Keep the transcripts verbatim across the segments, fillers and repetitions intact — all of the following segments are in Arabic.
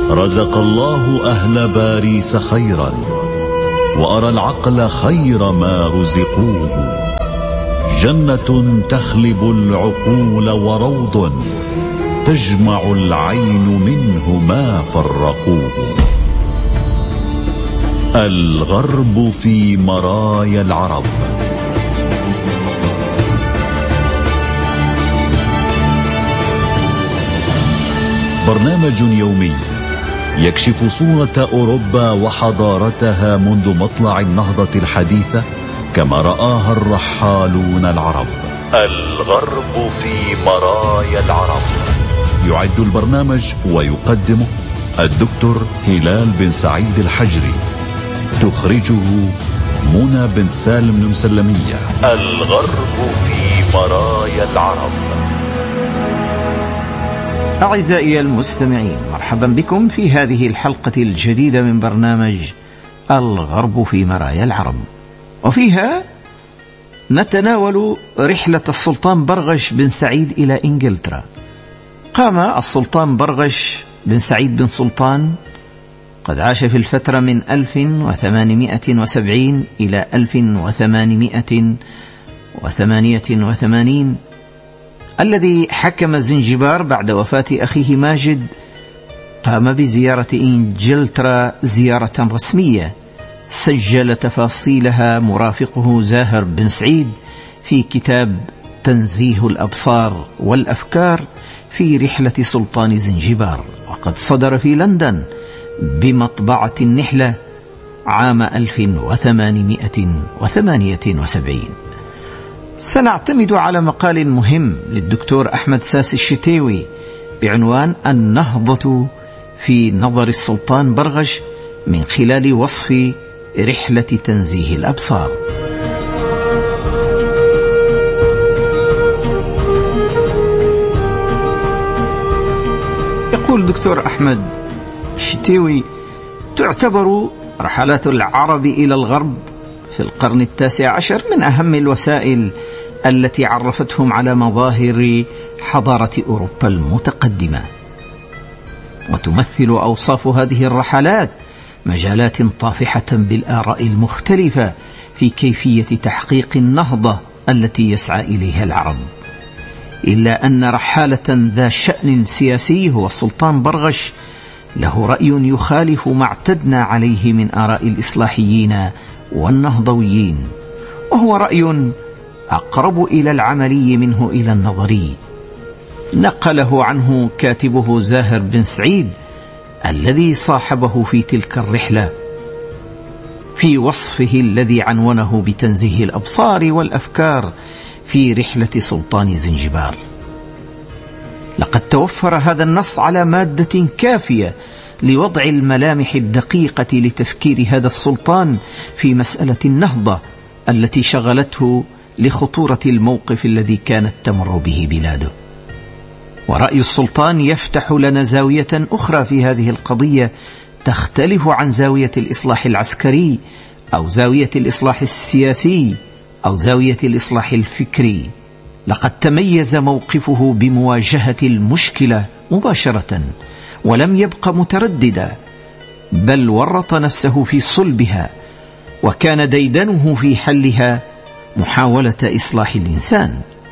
رزق الله أهل باريس خيرا، وأرى العقل خير ما رزقوه. جنة تخلب العقول وروض تجمع العين منه ما فرقوه. الغرب في مرايا العرب. برنامج يومي يكشف صورة أوروبا وحضارتها منذ مطلع النهضة الحديثة كما رآها الرحالون العرب. الغرب في مرايا العرب. يعد البرنامج ويقدمه الدكتور هلال بن سعيد الحجري، تخرجه منى بن سالم المسلمية. الغرب في مرايا العرب. أعزائي المستمعين، مرحبا بكم في هذه الحلقة الجديدة من برنامج الغرب في مرايا العرب، وفيها نتناول رحلة السلطان برغش بن سعيد إلى إنجلترا. قام السلطان برغش بن سعيد بن سلطان قد عاش في الفترة من ألف وثمانمائة وسبعين إلى ألف وثمانمائة وثمانية وثمانين، الذي حكم زنجبار بعد وفاة أخيه ماجد. قام بزيارة إنجلترا زيارة رسمية سجل تفاصيلها مرافقه زاهر بن سعيد في كتاب تنزيه الأبصار والأفكار في رحلة سلطان زنجبار، وقد صدر في لندن بمطبعة النحلة عام ألف وثمانمائة وثمانية وسبعين. سنعتمد على مقال مهم للدكتور أحمد ساس الشتاوي بعنوان النهضة في نظر السلطان برغش من خلال وصف رحلة تنزيه الأبصار. يقول الدكتور أحمد الشتاوي: تعتبر رحلات العرب إلى الغرب في القرن التاسع عشر من أهم الوسائل التي عرفتهم على مظاهر حضارة أوروبا المتقدمة، وتمثل أوصاف هذه الرحلات مجالات طافحة بالآراء المختلفة في كيفية تحقيق النهضة التي يسعى إليها العرب. إلا أن رحالة ذا شأن سياسي هو السلطان برغش له رأي يخالف ما اعتدنا عليه من آراء الإصلاحيين والنهضويين، وهو رأي أقرب إلى العملي منه إلى النظري. نقله عنه كاتبه زاهر بن سعيد الذي صاحبه في تلك الرحلة في وصفه الذي عنونه بتنزيه الأبصار والأفكار في رحلة سلطان زنجبار. لقد توفر هذا النص على مادة كافية لوضع الملامح الدقيقة لتفكير هذا السلطان في مسألة النهضة التي شغلته لخطورة الموقف الذي كانت تمر به بلاده. ورأي السلطان يفتح لنا زاوية أخرى في هذه القضية تختلف عن زاوية الإصلاح العسكري أو زاوية الإصلاح السياسي أو زاوية الإصلاح الفكري. لقد تميز موقفه بمواجهة المشكلة مباشرة ولم يبق مترددا، بل ورط نفسه في صلبها، وكان ديدنه في حلها محاولة إصلاح الإنسان.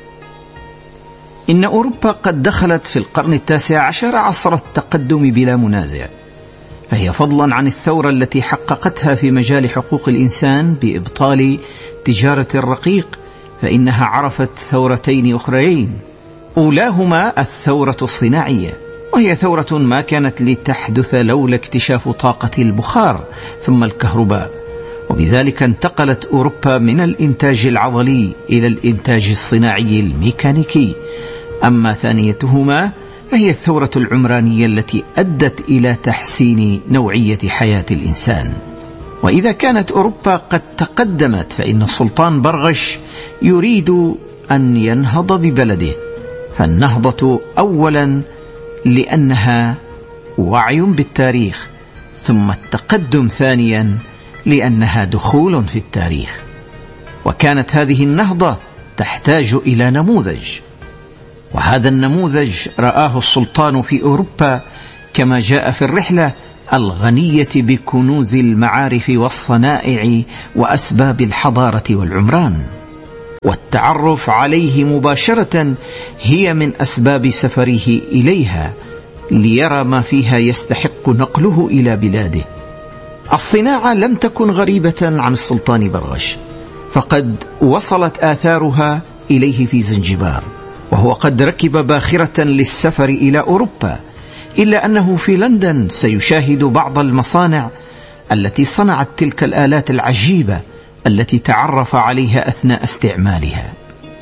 إن أوروبا قد دخلت في القرن التاسع عشر عصر التقدم بلا منازع، فهي فضلا عن الثورة التي حققتها في مجال حقوق الإنسان بإبطال تجارة الرقيق، فإنها عرفت ثورتين أخرين، أولاهما الثورة الصناعية، وهي ثورة ما كانت لتحدث لولا اكتشاف طاقة البخار ثم الكهرباء، وبذلك انتقلت أوروبا من الإنتاج العضلي إلى الإنتاج الصناعي الميكانيكي. أما ثانيتهما فهي الثورة العمرانية التي أدت إلى تحسين نوعية حياة الإنسان. وإذا كانت أوروبا قد تقدمت، فإن السلطان برغش يريد أن ينهض ببلده، فالنهضة أولا لأنها وعي بالتاريخ، ثم التقدم ثانيا لأنها دخول في التاريخ. وكانت هذه النهضة تحتاج إلى نموذج، وهذا النموذج رآه السلطان في أوروبا كما جاء في الرحلة الغنية بكنوز المعارف والصنائع وأسباب الحضارة والعمران، والتعرف عليه مباشرة هي من أسباب سفره إليها ليرى ما فيها يستحق نقله إلى بلاده. الصناعة لم تكن غريبة عن السلطان برغش، فقد وصلت آثارها إليه في زنجبار، وهو قد ركب باخرة للسفر إلى أوروبا، إلا أنه في لندن سيشاهد بعض المصانع التي صنعت تلك الآلات العجيبة التي تعرف عليها أثناء استعمالها،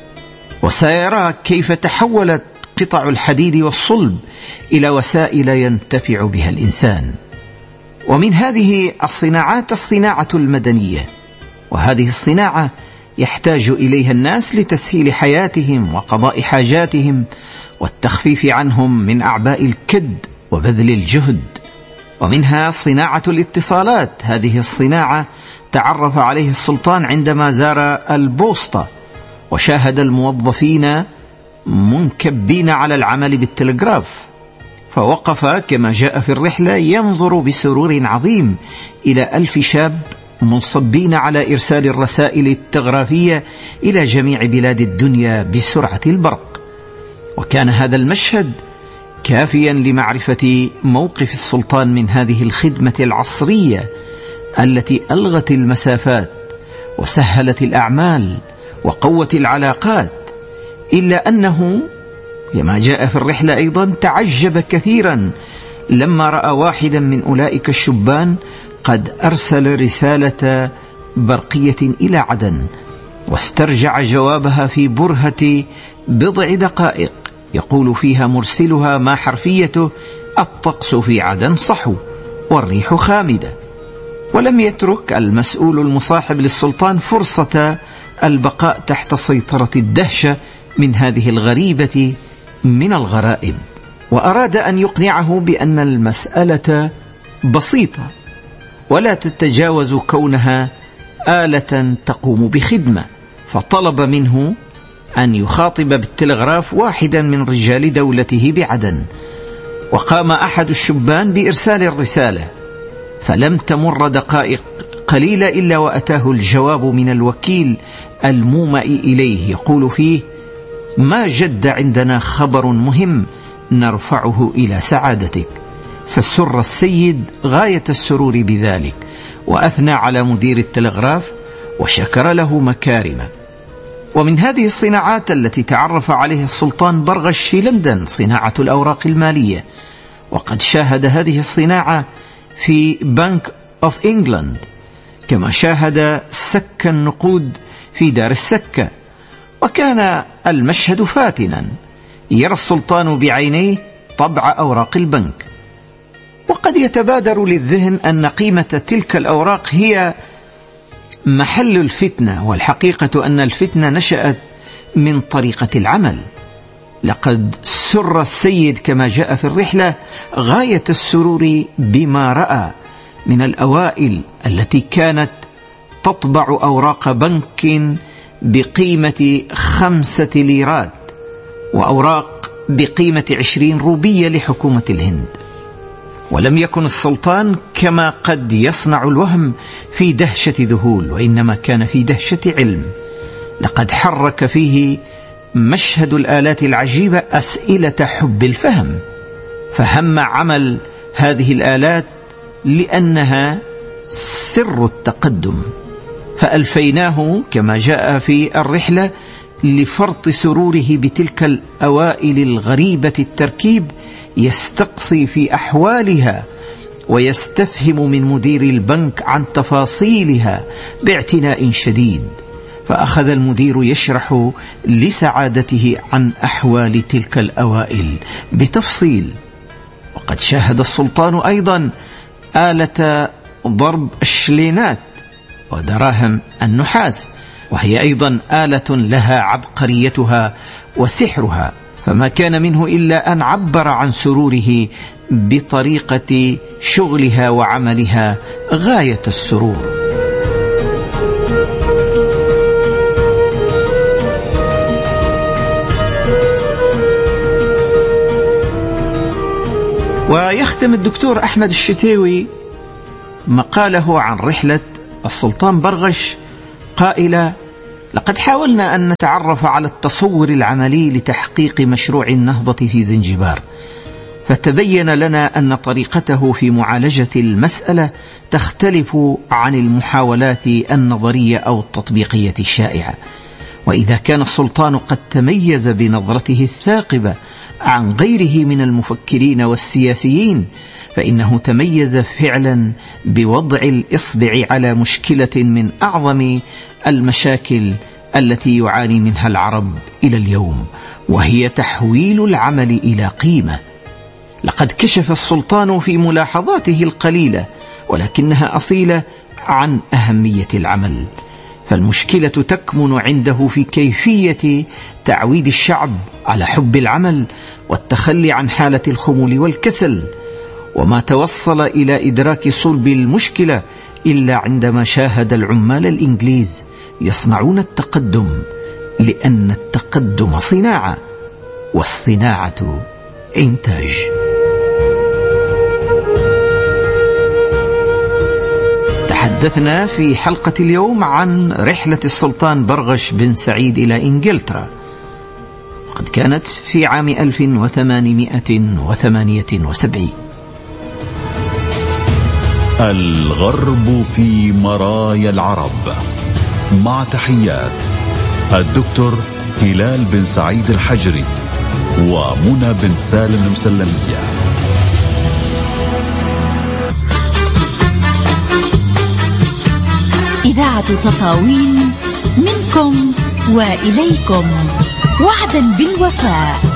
وسيرى كيف تحولت قطع الحديد والصلب إلى وسائل ينتفع بها الإنسان. ومن هذه الصناعات الصناعة المدنية، وهذه الصناعة يحتاج إليها الناس لتسهيل حياتهم وقضاء حاجاتهم والتخفيف عنهم من أعباء الكد وبذل الجهد. ومنها صناعة الاتصالات، هذه الصناعة تعرف عليه السلطان عندما زار البوسطة وشاهد الموظفين منكبين على العمل بالتلغراف، فوقف كما جاء في الرحلة ينظر بسرور عظيم إلى ألف شاب منصبين على إرسال الرسائل التلغرافية إلى جميع بلاد الدنيا بسرعة البرق. وكان هذا المشهد كافيا لمعرفة موقف السلطان من هذه الخدمة العصرية التي ألغت المسافات وسهلت الأعمال وقوت العلاقات، إلا أنه كما جاء في الرحلة أيضا تعجب كثيرا لما رأى واحدا من أولئك الشبان قد أرسل رسالة برقية إلى عدن، واسترجع جوابها في برهة بضع دقائق يقول فيها مرسلها ما حرفيته: الطقس في عدن صحو والريح خامدة. ولم يترك المسؤول المصاحب للسلطان فرصة البقاء تحت سيطرة الدهشة من هذه الغريبة من الغرائب، وأراد أن يقنعه بأن المسألة بسيطة ولا تتجاوز كونها آلة تقوم بخدمة، فطلب منه أن يخاطب بالتلغراف واحدا من رجال دولته بعدن. وقام أحد الشبان بإرسال الرسالة، فلم تمر دقائق قليلة إلا وأتاه الجواب من الوكيل المومئ إليه يقول فيه: ما جد عندنا خبر مهم نرفعه إلى سعادتك. فسر السيد غاية السرور بذلك، وأثنى على مدير التلغراف وشكر له مكارمه. ومن هذه الصناعات التي تعرف عليها السلطان برغش في لندن صناعة الأوراق المالية، وقد شاهد هذه الصناعة في بنك أوف إنجلند، كما شاهد سك النقود في دار السكة. وكان المشهد فاتنا، يرى السلطان بعينيه طبع أوراق البنك، وقد يتبادر للذهن أن قيمة تلك الأوراق هي محل الفتنة، والحقيقة أن الفتنة نشأت من طريقة العمل. لقد سر السيد كما جاء في الرحلة غاية السرور بما رأى من الأوائل التي كانت تطبع أوراق بنك بقيمة خمسة ليرات، وأوراق بقيمة عشرين روبية لحكومة الهند. ولم يكن السلطان كما قد يصنع الوهم في دهشة ذهول، وإنما كان في دهشة علم. لقد حرك فيه مشهد الآلات العجيبة أسئلة حب الفهم، فهم عمل هذه الآلات لأنها سر التقدم، فألفيناه كما جاء في الرحلة لفرط سروره بتلك الأوائل الغريبة التركيب، يستقصي في أحوالها ويستفهم من مدير البنك عن تفاصيلها باعتناء شديد. فأخذ المدير يشرح لسعادته عن أحوال تلك الأوائل بتفصيل. وقد شاهد السلطان أيضا آلة ضرب الشلينات ودراهم النحاس، وهي أيضا آلة لها عبقريتها وسحرها، فما كان منه إلا أن عبر عن سروره بطريقة شغلها وعملها غاية السرور. ويختم الدكتور أحمد الشتاوي مقاله عن رحلة السلطان برغش قائلا: لقد حاولنا أن نتعرف على التصور العملي لتحقيق مشروع النهضة في زنجبار، فتبين لنا أن طريقته في معالجة المسألة تختلف عن المحاولات النظرية أو التطبيقية الشائعة. وإذا كان السلطان قد تميز بنظرته الثاقبة عن غيره من المفكرين والسياسيين، فإنه تميز فعلا بوضع الإصبع على مشكلة من أعظم المشاكل التي يعاني منها العرب إلى اليوم، وهي تحويل العمل إلى قيمة. لقد كشف السلطان في ملاحظاته القليلة ولكنها أصيلة عن أهمية العمل، فالمشكلة تكمن عنده في كيفية تعويد الشعب على حب العمل والتخلي عن حالة الخمول والكسل. وما توصل إلى إدراك صلب المشكلة إلا عندما شاهد العمال الإنجليز يصنعون التقدم، لأن التقدم صناعة والصناعة إنتاج. تحدثنا في حلقة اليوم عن رحلة السلطان برغش بن سعيد إلى إنجلترا، وقد كانت في عام ألف وثمانمائة وثمانية وسبعين. الغرب في مرايا العرب، مع تحيات الدكتور هلال بن سعيد الحجري ومنى بن سالم المسلمية. إذاعة تطاوين منكم وإليكم، وعدا بالوفاء.